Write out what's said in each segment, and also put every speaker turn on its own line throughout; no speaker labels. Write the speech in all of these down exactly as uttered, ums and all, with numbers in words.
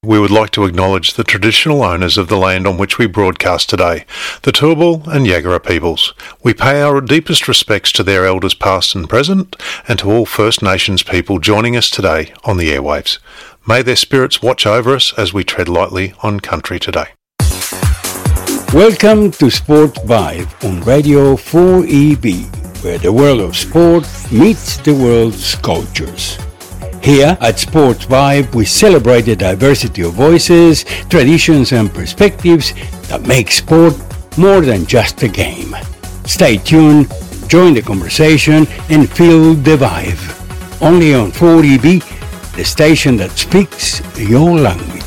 we would like to acknowledge the traditional owners of the land on which we broadcast today, the Turrbal and Yagara peoples. We pay our deepest respects to their elders past and present, and to all First Nations people joining us today on the airwaves. May their spirits watch over us as we tread lightly on country today.
Welcome to Sport Vibe on Radio four E B, where the world of sport meets the world's cultures. Here at Sports Vibe, we celebrate the diversity of voices, traditions and perspectives that make sport more than just a game. Stay tuned, join the conversation and feel the vibe. Only on four E B, the station that speaks your language.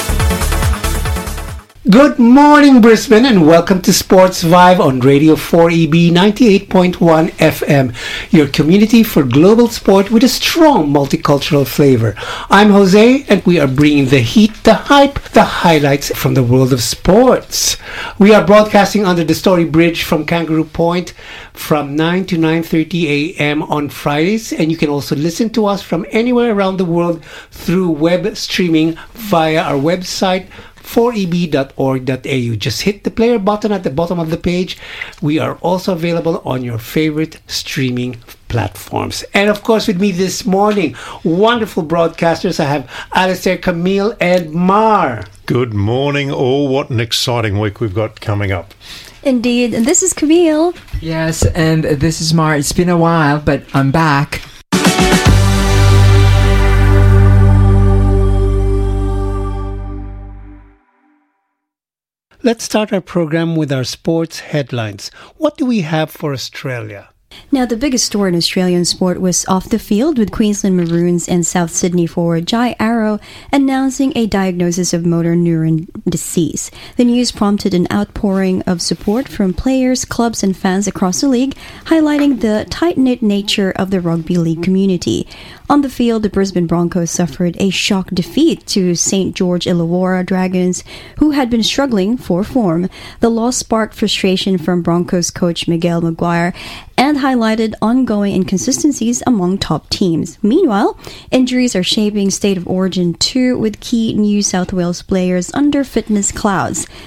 Good morning, Brisbane, and welcome to Sports Vibe on Radio four E B ninety-eight point one F M, your community for global sport with a strong multicultural flavor. I'm Jose, and we are bringing the heat, the hype, the highlights from the world of sports. We are broadcasting under the Story Bridge from Kangaroo Point from nine to nine thirty a.m. on Fridays, and you can also listen to us from anywhere around the world through web streaming via our website, four e b dot org dot a u. Just hit the player button at the bottom of the page. We are also available on your favorite streaming platforms. And of course, with me this morning, wonderful broadcasters. I have Alistair, Camille, and Mar.
Good morning, all. What an exciting week we've got coming up.
Indeed. And this is Camille.
Yes, and this is Mar. It's been a while, but I'm back.
Let's start our program with our sports headlines. What do we have for Australia?
Now, the biggest story in Australian sport was off the field with Queensland Maroons and South Sydney forward Jai Arrow announcing a diagnosis of motor neuron disease. The news prompted an outpouring of support from players, clubs and fans across the league, highlighting the tight-knit nature of the rugby league community. On the field, the Brisbane Broncos suffered a shock defeat to Saint George Illawarra Dragons, who had been struggling for form. The loss sparked frustration from Broncos coach Miguel Maguire and highlighted ongoing inconsistencies among top teams. Meanwhile, injuries are shaping State of Origin two with key New South Wales players under fitness clouds.